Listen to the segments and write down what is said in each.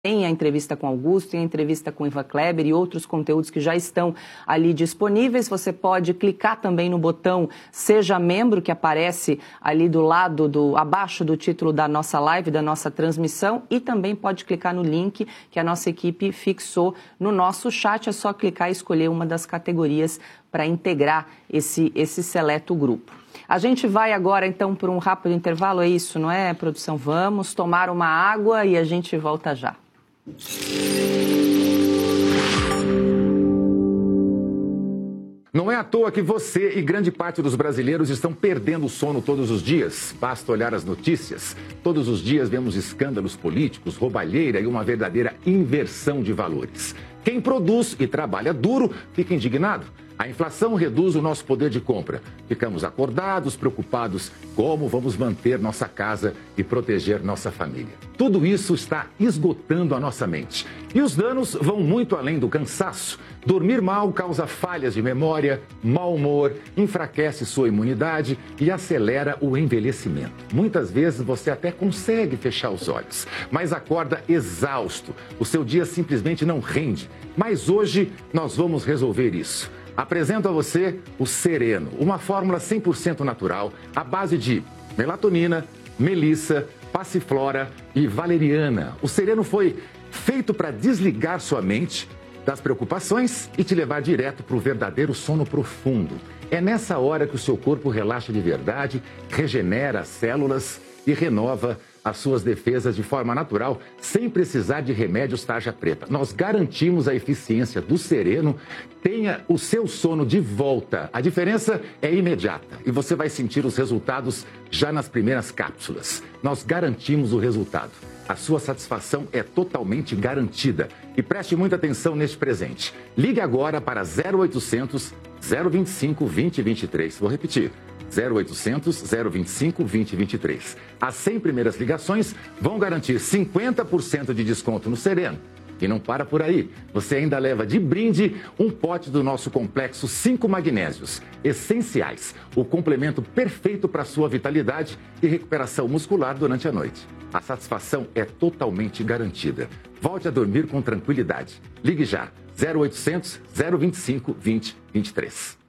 Tem a entrevista com Augusto, tem a entrevista com Ivan Kleber e outros conteúdos que já estão ali disponíveis. Você pode clicar também no botão Seja Membro, que aparece ali do lado, abaixo do título da nossa live, da nossa transmissão. E também pode clicar no link que a nossa equipe fixou no nosso chat. É só clicar e escolher uma das categorias para integrar esse seleto grupo. A gente vai agora, então, por um rápido intervalo, é isso, não é, produção? Vamos tomar uma água e a gente volta já. Não é à toa que você e grande parte dos brasileiros estão perdendo o sono todos os dias. Basta olhar as notícias. Todos os dias vemos escândalos políticos, roubalheira e uma verdadeira inversão de valores. Quem produz e trabalha duro fica indignado. A inflação reduz o nosso poder de compra. Ficamos acordados, preocupados como vamos manter nossa casa e proteger nossa família. Tudo isso está esgotando a nossa mente. E os danos vão muito além do cansaço. Dormir mal causa falhas de memória, mau humor, enfraquece sua imunidade e acelera o envelhecimento. Muitas vezes você até consegue fechar os olhos, mas acorda exausto. O seu dia simplesmente não rende. Mas hoje nós vamos resolver isso. Apresento a você o Sereno, uma fórmula 100% natural, à base de melatonina, melissa, passiflora e valeriana. O Sereno foi feito para desligar sua mente das preocupações e te levar direto para o verdadeiro sono profundo. É nessa hora que o seu corpo relaxa de verdade, regenera as células e renova as suas defesas de forma natural, sem precisar de remédios tarja preta. Nós garantimos a eficiência do Sereno. Tenha o seu sono de volta. A diferença é imediata e você vai sentir os resultados já nas primeiras cápsulas. Nós garantimos o resultado. A sua satisfação é totalmente garantida. E preste muita atenção neste presente. Ligue agora para 0800 025 2023. Vou repetir. 0800 025 2023. As 100 primeiras ligações vão garantir 50% de desconto no Sereno. E não para por aí. Você ainda leva de brinde um pote do nosso complexo 5 magnésios essenciais. O complemento perfeito para a sua vitalidade e recuperação muscular durante a noite. A satisfação é totalmente garantida. Volte a dormir com tranquilidade. Ligue já. 0800 025 2023.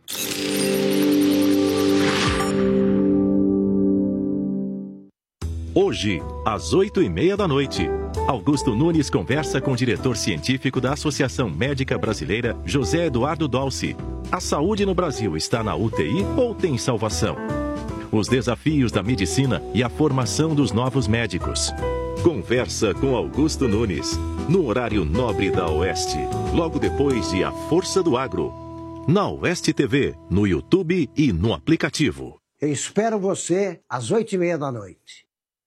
Hoje, às 8h30 da noite, Augusto Nunes conversa com o diretor científico da Associação Médica Brasileira, José Eduardo Dolci. A saúde no Brasil está na UTI ou tem salvação? Os desafios da medicina e a formação dos novos médicos. Conversa com Augusto Nunes, no horário nobre da Oeste, logo depois de A Força do Agro. Na Oeste TV, no YouTube e no aplicativo. Eu espero você às 8h30 da noite.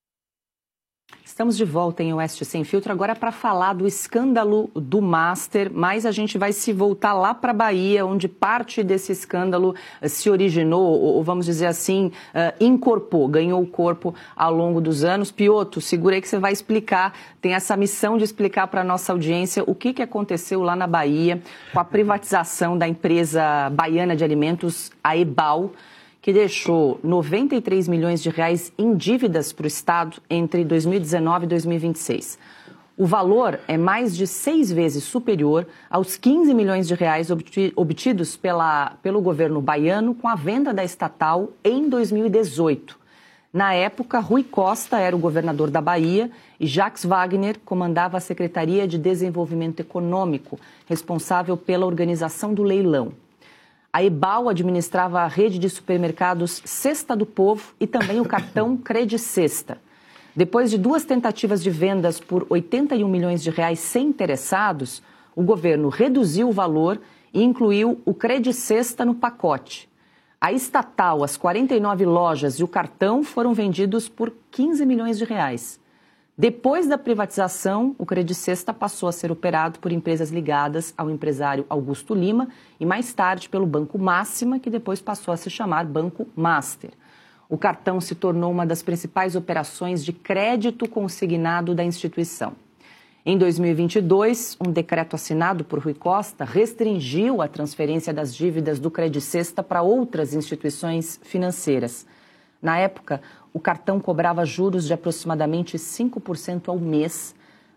Estamos de volta em Oeste Sem Filtro, agora para falar do escândalo do Master, mas a gente vai se voltar lá para a Bahia, onde parte desse escândalo se originou, ou vamos dizer assim, incorporou, ganhou o corpo ao longo dos anos. Piotr, segura aí que você vai explicar, tem essa missão de explicar para a nossa audiência o que aconteceu lá na Bahia com a privatização da empresa baiana de alimentos, a EBAL, que deixou 93 milhões de reais em dívidas para o Estado entre 2019 e 2026. O valor é mais de 6 vezes superior aos 15 milhões de reais obtidos pelo governo baiano com a venda da estatal em 2018. Na época, Rui Costa era o governador da Bahia e Jacques Wagner comandava a Secretaria de Desenvolvimento Econômico, responsável pela organização do leilão. A EBAL administrava a rede de supermercados Cesta do Povo e também o cartão Credicesta. Depois de 2 tentativas de vendas por 81 milhões de reais sem interessados, o governo reduziu o valor e incluiu o Credicesta no pacote. A estatal, as 49 lojas e o cartão foram vendidos por 15 milhões de reais. Depois da privatização, o Credicesta passou a ser operado por empresas ligadas ao empresário Augusto Lima e mais tarde pelo Banco Máxima, que depois passou a se chamar Banco Master. O cartão se tornou uma das principais operações de crédito consignado da instituição. Em 2022, um decreto assinado por Rui Costa restringiu a transferência das dívidas do Credicesta para outras instituições financeiras. Na época, o cartão cobrava juros de aproximadamente 5% ao mês,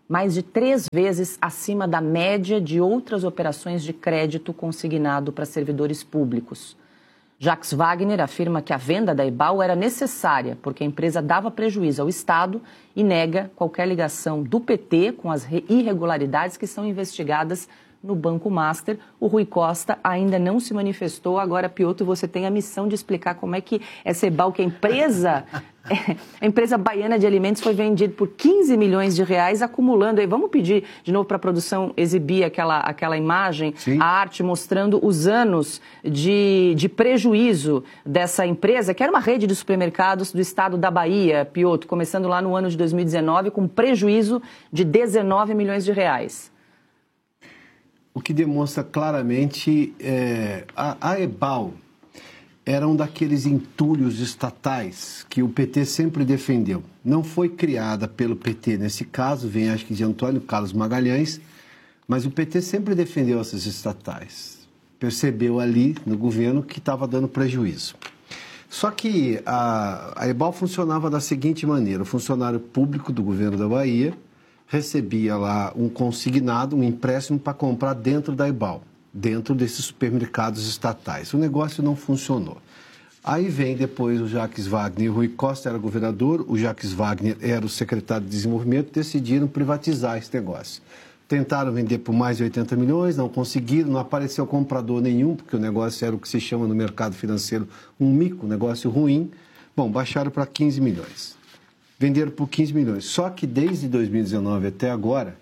mais de 3 vezes acima da média de outras operações de crédito consignado para servidores públicos. Jacques Wagner afirma que a venda da EBAL era necessária porque a empresa dava prejuízo ao Estado e nega qualquer ligação do PT com as irregularidades que são investigadas no Banco Master. O Rui Costa ainda não se manifestou. Agora, Piotr, você tem a missão de explicar como é que essa EBAL, que a empresa baiana de alimentos, foi vendida por 15 milhões de reais, acumulando. Aí vamos pedir de novo para a produção exibir aquela imagem, sim, a arte mostrando os anos de prejuízo dessa empresa, que era uma rede de supermercados do estado da Bahia, Piotr, começando lá no ano de 2019, com prejuízo de 19 milhões de reais. O que demonstra claramente a EBAL era um daqueles entulhos estatais que o PT sempre defendeu. Não foi criada pelo PT nesse caso, vem acho que de Antônio Carlos Magalhães, mas o PT sempre defendeu essas estatais. Percebeu ali no governo que estava dando prejuízo. Só que a EBAL funcionava da seguinte maneira: o funcionário público do governo da Bahia recebia lá um consignado, um empréstimo para comprar dentro da EBAL, dentro desses supermercados estatais. O negócio não funcionou. Aí vem depois o Jacques Wagner, o Rui Costa era governador, o Jacques Wagner era o secretário de desenvolvimento, decidiram privatizar esse negócio. Tentaram vender por mais de 80 milhões, não conseguiram, não apareceu comprador nenhum, porque o negócio era o que se chama no mercado financeiro um mico, um negócio ruim. Bom, baixaram para 15 milhões. Venderam por 15 milhões. Só que desde 2019 até agora,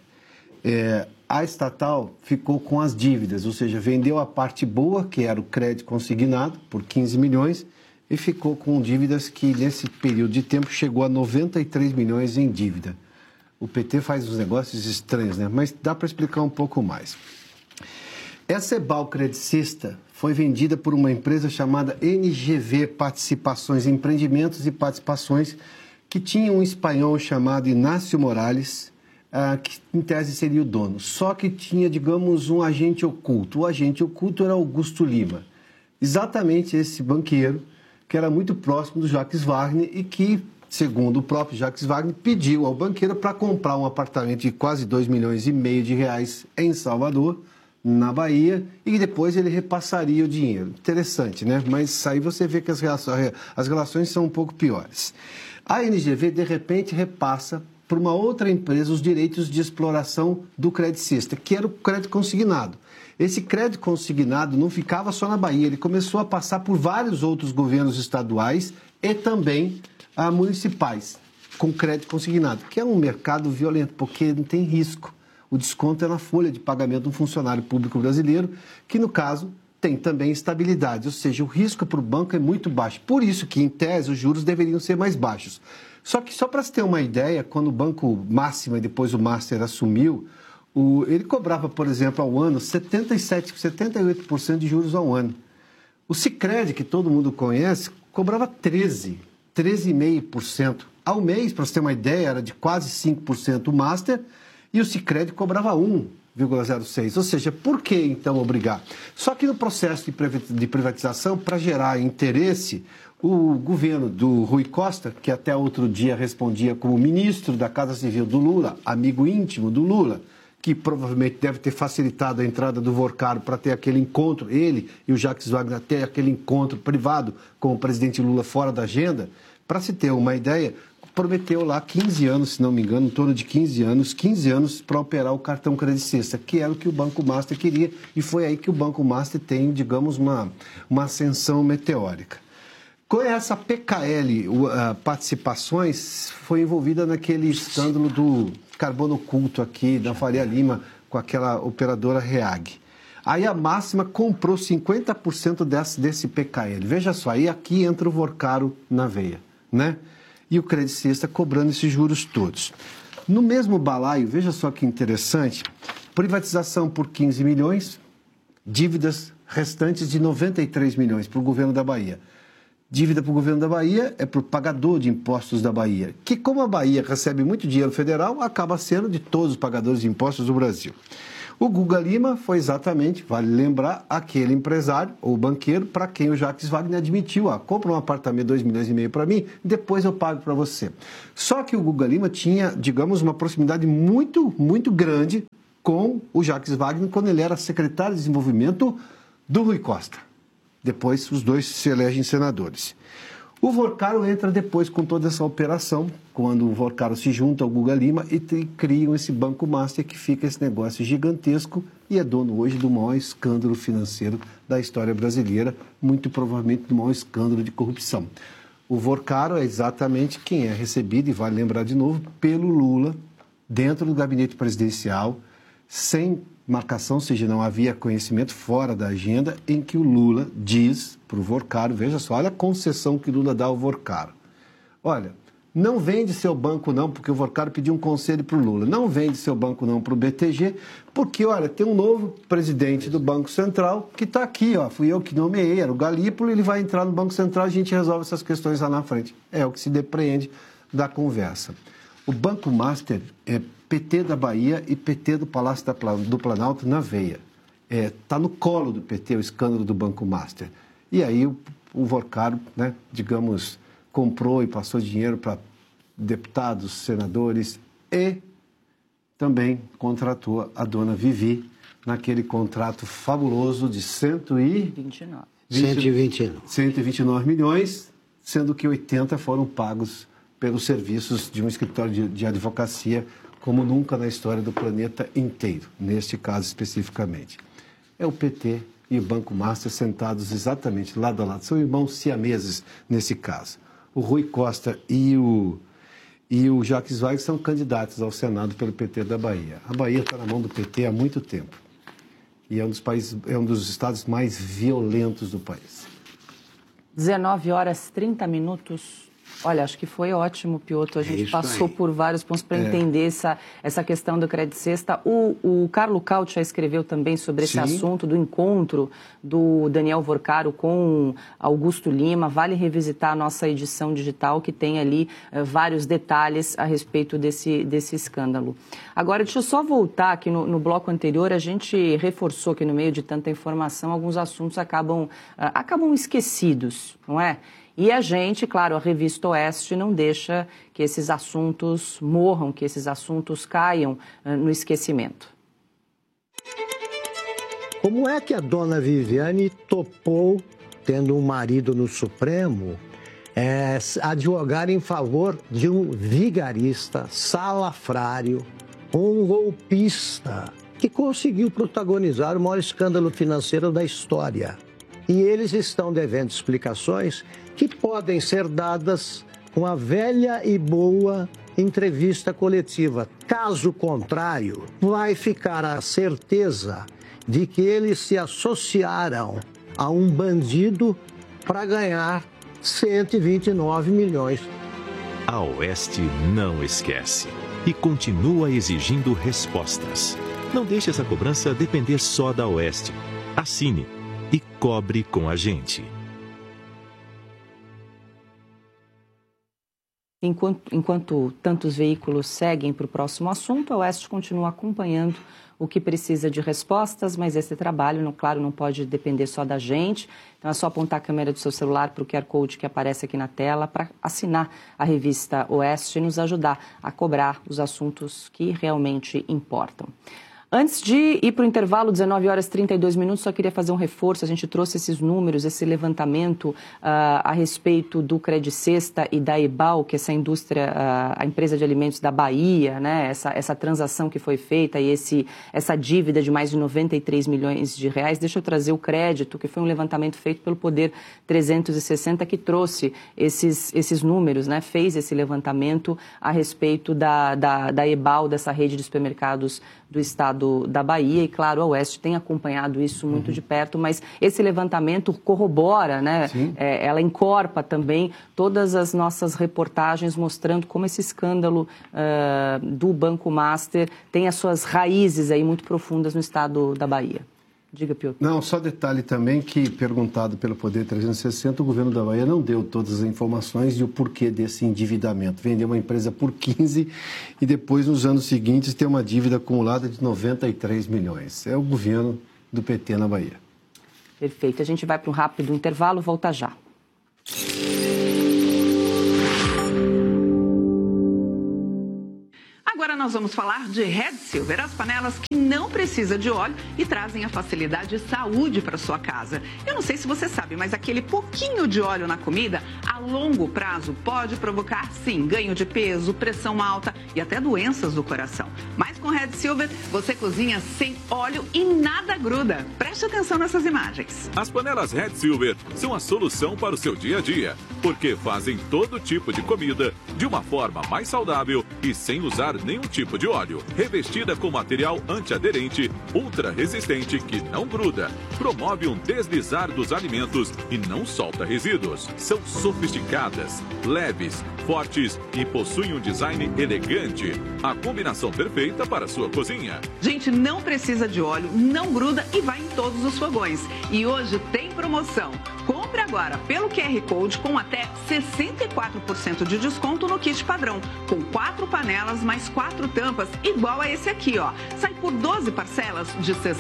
a estatal ficou com as dívidas, ou seja, vendeu a parte boa, que era o crédito consignado, por 15 milhões, e ficou com dívidas que, nesse período de tempo, chegou a 93 milhões em dívida. O PT faz uns negócios estranhos, né? Mas dá para explicar um pouco mais. Essa EBAL credicista foi vendida por uma empresa chamada NGV Participações, Empreendimentos e Participações, que tinha um espanhol chamado Inácio Morales, que em tese seria o dono. Só que tinha, digamos, um agente oculto. O agente oculto era Augusto Lima. Exatamente esse banqueiro, que era muito próximo do Jacques Wagner e que, segundo o próprio Jacques Wagner, pediu ao banqueiro para comprar um apartamento de quase 2,5 milhões de reais em Salvador, na Bahia, e depois ele repassaria o dinheiro. Interessante, né? Mas aí você vê que as relações são um pouco piores. A NGV, de repente, repassa para uma outra empresa os direitos de exploração do credicista, que era o crédito consignado. Esse crédito consignado não ficava só na Bahia, ele começou a passar por vários outros governos estaduais e também municipais, com crédito consignado, que é um mercado violento, porque não tem risco. O desconto é na folha de pagamento de um funcionário público brasileiro, que, no caso, tem também estabilidade, ou seja, o risco para o banco é muito baixo. Por isso que, em tese, os juros deveriam ser mais baixos. Só que, só para se ter uma ideia, quando o Banco Máxima e depois o Master assumiu, ele cobrava, por exemplo, ao ano 78% de juros ao ano. O Sicredi, que todo mundo conhece, cobrava 13,5%. Ao mês, para você ter uma ideia, era de quase 5% o Master, e o Sicredi cobrava 1,06%. Ou seja, por que então obrigar? Só que no processo de privatização, para gerar interesse, o governo do Rui Costa, que até outro dia respondia como ministro da Casa Civil do Lula, amigo íntimo do Lula, que provavelmente deve ter facilitado a entrada do Vorcaro para ter aquele encontro, ele e o Jacques Wagner ter aquele encontro privado com o presidente Lula fora da agenda, para se ter uma ideia, prometeu lá 15 anos, se não me engano, em torno de 15 anos para operar o cartão credicista, que era o que o Banco Master queria, e foi aí que o Banco Master tem, digamos, uma ascensão meteórica. Com essa PKL Participações, foi envolvida naquele escândalo do carbono oculto aqui da Faria Lima, com aquela operadora REAG. Aí a Máxima comprou 50% desse PKL. Veja só, aí aqui entra o Vorcaro na veia, né? E o credicista cobrando esses juros todos. No mesmo balaio, veja só que interessante, privatização por 15 milhões, dívidas restantes de 93 milhões para o governo da Bahia. Dívida para o governo da Bahia é para o pagador de impostos da Bahia, que como a Bahia recebe muito dinheiro federal, acaba sendo de todos os pagadores de impostos do Brasil. O Guga Lima foi exatamente, vale lembrar, aquele empresário ou banqueiro para quem o Jacques Wagner admitiu, compra um apartamento 2,5 milhões para mim, depois eu pago para você. Só que o Guga Lima tinha, digamos, uma proximidade muito, muito grande com o Jacques Wagner quando ele era secretário de desenvolvimento do Rui Costa. Depois os dois se elegem senadores. O Vorcaro entra depois com toda essa operação, quando o Vorcaro se junta ao Guga Lima e criam esse Banco Master, que fica esse negócio gigantesco e é dono hoje do maior escândalo financeiro da história brasileira, muito provavelmente do maior escândalo de corrupção. O Vorcaro é exatamente quem é recebido, e vale lembrar de novo, pelo Lula, dentro do gabinete presidencial, sem marcação, ou seja, não havia conhecimento fora da agenda, em que o Lula diz para o Vorcaro, veja só, olha a concessão que o Lula dá ao Vorcaro. Olha, não vende seu banco não, porque o Vorcaro pediu um conselho para o Lula, não vende seu banco não para o BTG, porque, olha, tem um novo presidente do Banco Central que está aqui, fui eu que nomeei, era o Galípolo, ele vai entrar no Banco Central, a gente resolve essas questões lá na frente. É o que se depreende da conversa. O Banco Master é PT da Bahia e PT do Palácio do Planalto na veia. Está no colo do PT o escândalo do Banco Master. E aí o Vorcaro, né, digamos, comprou e passou dinheiro para deputados, senadores e também contratou a dona Vivi naquele contrato fabuloso de 129 milhões, sendo que 80 foram pagos pelos serviços de um escritório de advocacia como nunca na história do planeta inteiro, neste caso especificamente. É o PT e o Banco Master sentados exatamente lado a lado, são irmãos siameses nesse caso. O Rui Costa e o Jacques Wagner são candidatos ao Senado pelo PT da Bahia. A Bahia está na mão do PT há muito tempo e é um dos estados mais violentos do país. 19h30. Olha, acho que foi ótimo, Piotr. A gente passou por vários pontos para entender essa questão do Crédito Sexta. O Carlo Cauti já escreveu também sobre esse assunto do encontro do Daniel Vorcaro com Augusto Lima. Vale revisitar a nossa edição digital, que tem ali vários detalhes a respeito desse escândalo. Agora, deixa eu só voltar aqui no bloco anterior. A gente reforçou que no meio de tanta informação, alguns assuntos acabam esquecidos, não é? E a gente, claro, a Revista Oeste não deixa que esses assuntos morram, que esses assuntos caiam no esquecimento. Como é que a dona Viviane topou, tendo um marido no Supremo, advogar em favor de um vigarista, salafrário, um golpista, que conseguiu protagonizar o maior escândalo financeiro da história? E eles estão devendo explicações que podem ser dadas com a velha e boa entrevista coletiva. Caso contrário, vai ficar a certeza de que eles se associaram a um bandido para ganhar 129 milhões. A Oeste não esquece e continua exigindo respostas. Não deixe essa cobrança depender só da Oeste. Assine e cobre com a gente. Enquanto tantos veículos seguem para o próximo assunto, a Oeste continua acompanhando o que precisa de respostas, mas esse trabalho, claro, não pode depender só da gente. Então é só apontar a câmera do seu celular para o QR Code que aparece aqui na tela para assinar a Revista Oeste e nos ajudar a cobrar os assuntos que realmente importam. Antes de ir para o intervalo, 19h32, só queria fazer um reforço. A gente trouxe esses números, esse levantamento a respeito do Crédito Sexta e da EBAL, que é essa indústria, a empresa de alimentos da Bahia, né? Essa transação que foi feita e essa dívida de mais de 93 milhões de reais. Deixa eu trazer o crédito, que foi um levantamento feito pelo Poder 360, que trouxe esses números, né? Fez esse levantamento a respeito da EBAL, dessa rede de supermercados do estado da Bahia, e claro, a Oeste tem acompanhado isso muito de perto, mas esse levantamento corrobora, né? Ela encorpa também todas as nossas reportagens mostrando como esse escândalo do Banco Master tem as suas raízes aí muito profundas no estado da Bahia. Diga, Piotr. Não, só detalhe também que, perguntado pelo Poder 360, o governo da Bahia não deu todas as informações e o porquê desse endividamento. Vendeu uma empresa por 15 e depois, nos anos seguintes, tem uma dívida acumulada de 93 milhões. É o governo do PT na Bahia. Perfeito. A gente vai para um rápido intervalo, volta já. Agora nós vamos falar de Red Silver, as panelas que não precisam de óleo e trazem a facilidade e saúde para sua casa. Eu não sei se você sabe, mas aquele pouquinho de óleo na comida, a longo prazo, pode provocar, sim, ganho de peso, pressão alta e até doenças do coração. Mas com Red Silver, você cozinha sem óleo e nada gruda. Preste atenção nessas imagens. As panelas Red Silver são a solução para o seu dia a dia, porque fazem todo tipo de comida de uma forma mais saudável e sem usar nenhum tipo de óleo. Revestida com material antiaderente, ultra resistente que não gruda, promove um deslizar dos alimentos e não solta resíduos. São sofisticadas, leves, fortes e possuem um design elegante. A combinação perfeita para a sua cozinha. Gente, não precisa de óleo, não gruda e vai em todos os fogões. E hoje tem promoção. Compre agora pelo QR Code com até 64% de desconto no kit padrão, com 4 panelas mais 4 tampas, igual a esse aqui, ó. Sai por 12 parcelas de R$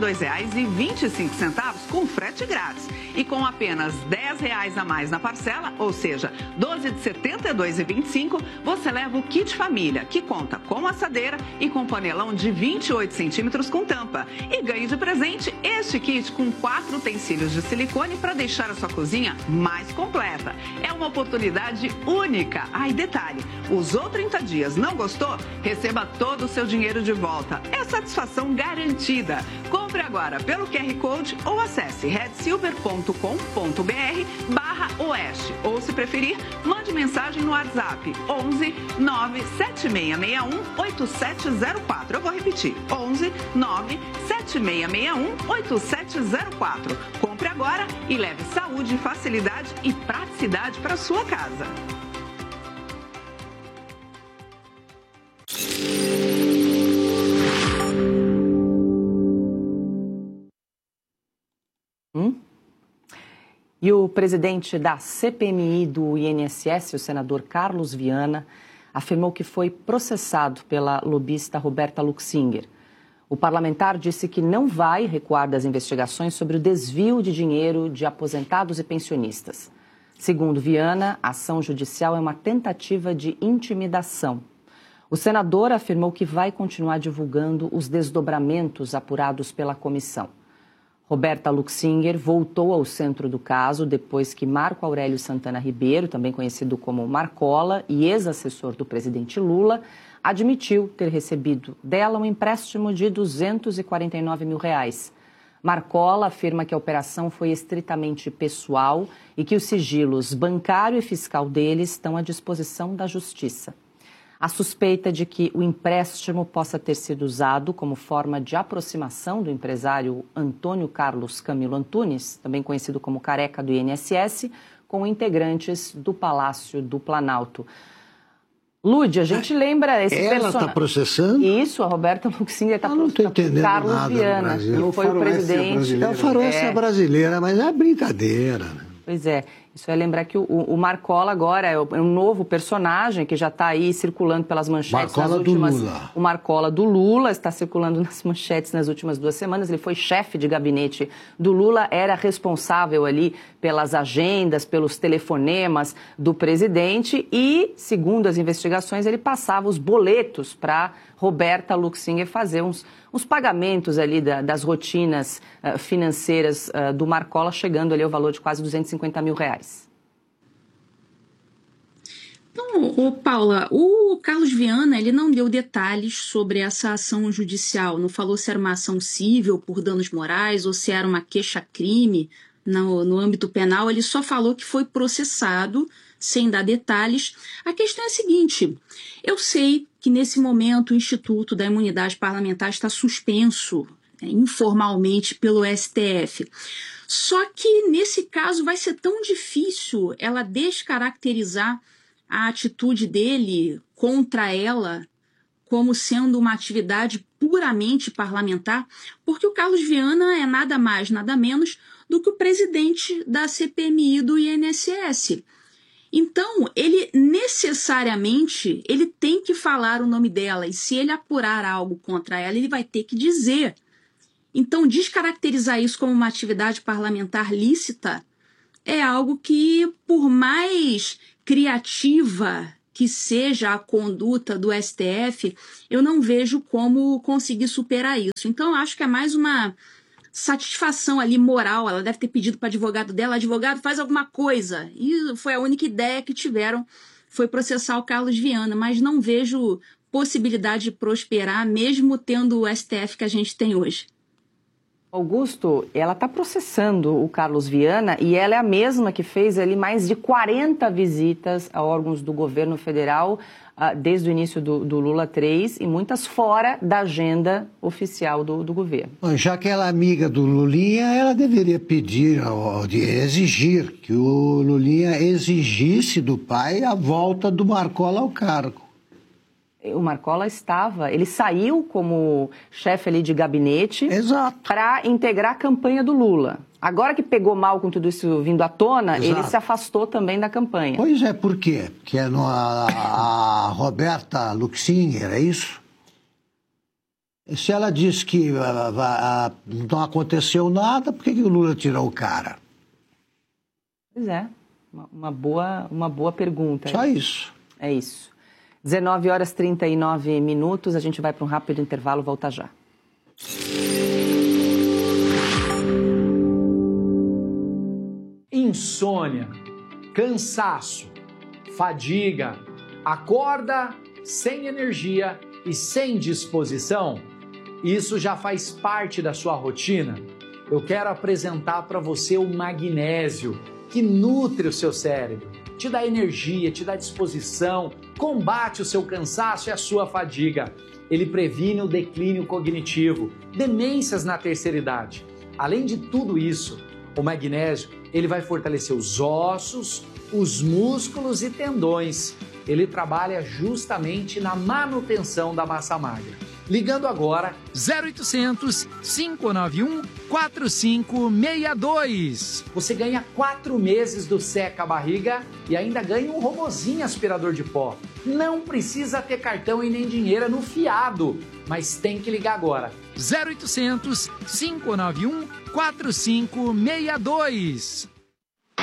62,25 com frete grátis. E com apenas R$ 10 a mais na parcela, ou seja, 12 de R$ 72,25, você leva o kit família, que conta com assadeira e com panelão de 28 centímetros com tampa. E ganhe de presente este kit com 4 utensílios de silicone para deixar a sua cozinha mais completa. É uma oportunidade única. Ah, e detalhe, usou 30 dias, não gostou? Receba todo o seu dinheiro de volta. É satisfação garantida. Compre agora pelo QR Code ou acesse redsilver.com.br/oeste. Ou, se preferir, mande mensagem no WhatsApp 11 97661 8704. Eu vou repetir, 11 97661 8704. Compre agora e leve saúde, facilidade e praticidade para sua casa. E o presidente da CPMI do INSS, o senador Carlos Viana, afirmou que foi processado pela lobista Roberta Luxinger. O parlamentar disse que não vai recuar das investigações sobre o desvio de dinheiro de aposentados e pensionistas. Segundo Viana, a ação judicial é uma tentativa de intimidação. O senador afirmou que vai continuar divulgando os desdobramentos apurados pela comissão. Roberta Luxinger voltou ao centro do caso depois que Marco Aurélio Santana Ribeiro, também conhecido como Marcola e ex-assessor do presidente Lula, admitiu ter recebido dela um empréstimo de R$ 249 mil. Marcola afirma que a operação foi estritamente pessoal e que os sigilos bancário e fiscal dele estão à disposição da Justiça. A suspeita de que o empréstimo possa ter sido usado como forma de aproximação do empresário Antônio Carlos Camilo Antunes, também conhecido como Careca do INSS, com integrantes do Palácio do Planalto. Lúdia, a gente lembra esse personagem. Ela está processando? Isso, a Roberta Luxinger está processando o Carlos Viana, que foi o presidente. É o faroeste brasileira, mas é brincadeira, né? Pois é, isso é lembrar que o Marcola agora é um novo personagem que já está aí circulando pelas manchetes Marcola nas últimas... do Lula. O Marcola do Lula está circulando nas manchetes nas últimas 2 semanas. Ele foi chefe de gabinete do Lula, era responsável ali pelas agendas, pelos telefonemas do presidente e, segundo as investigações, ele passava os boletos para Roberta Luxinger fazer uns pagamentos ali das rotinas financeiras do Marcola, chegando ali ao valor de quase R$250 mil. Então, Paula, o Carlos Viana, ele não deu detalhes sobre essa ação judicial, não falou se era uma ação civil por danos morais ou se era uma queixa-crime no âmbito penal, ele só falou que foi processado, sem dar detalhes. A questão é a seguinte, eu sei que nesse momento o Instituto da Imunidade Parlamentar está suspenso informalmente pelo STF. Só que nesse caso vai ser tão difícil ela descaracterizar a atitude dele contra ela como sendo uma atividade puramente parlamentar, porque o Carlos Viana é nada mais, nada menos do que o presidente da CPMI do INSS. Então, ele necessariamente ele tem que falar o nome dela, e se ele apurar algo contra ela, ele vai ter que dizer. Então, descaracterizar isso como uma atividade parlamentar lícita é algo que, por mais criativa que seja a conduta do STF, eu não vejo como conseguir superar isso. Então, eu acho que é mais uma satisfação ali moral. Ela deve ter pedido para o advogado dela: advogado, faz alguma coisa. E foi a única ideia que tiveram, foi processar o Carlos Viana, mas não vejo possibilidade de prosperar, mesmo tendo o STF que a gente tem hoje. Augusto, ela está processando o Carlos Viana e ela é a mesma que fez ali mais de 40 visitas a órgãos do governo federal desde o início do Lula 3 e muitas fora da agenda oficial do governo. Já que ela é amiga do Lulinha, ela deveria pedir, exigir que o Lulinha exigisse do pai a volta do Marcola ao cargo. O Marcola ele saiu como chefe ali de gabinete para integrar a campanha do Lula. Agora que pegou mal com tudo isso vindo à tona, ele se afastou também da campanha. Pois é, por quê? Porque a Roberta Luxinger, é isso? Se ela diz que não aconteceu nada, por que o Lula tirou o cara? Pois é, uma boa pergunta. Só isso. É isso. 19h39, a gente vai para um rápido intervalo, volta já. Insônia, cansaço, fadiga, acorda sem energia e sem disposição? Isso já faz parte da sua rotina? Eu quero apresentar para você o magnésio, que nutre o seu cérebro, te dá energia, te dá disposição, combate o seu cansaço e a sua fadiga. Ele previne o declínio cognitivo, demências na terceira idade. Além de tudo isso, o magnésio ele vai fortalecer os ossos, os músculos e tendões. Ele trabalha justamente na manutenção da massa magra. Ligando agora 0800 591 4562. Você ganha 4 meses do Seca Barriga e ainda ganha um robozinho aspirador de pó. Não precisa ter cartão e nem dinheiro no fiado, mas tem que ligar agora. 0800 591 4562.